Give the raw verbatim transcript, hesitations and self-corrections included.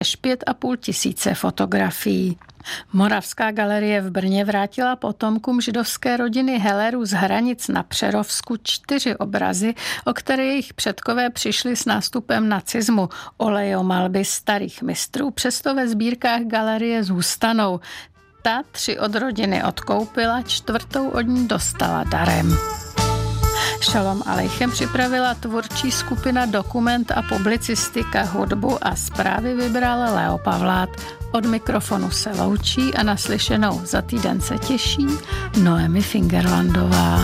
až pět a půl tisíce fotografií. Moravská galerie v Brně vrátila potomkům židovské rodiny Hellerů z Hranic na Přerovsku čtyři obrazy, o které jejich předkové přišli s nástupem nacismu. Olejomalby starých mistrů přesto ve sbírkách galerie zůstanou. Ta tři od rodiny odkoupila, čtvrtou od ní dostala darem. Šalom Aleichem připravila tvůrčí skupina Dokument a publicistika, hudbu a zprávy vybral Leo Pavlát. Od mikrofonu se loučí a naslyšenou za týden se těší Noemi Fingerlandová.